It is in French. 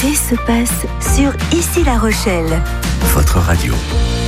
L'été se passe sur Issy La Rochelle. Votre radio.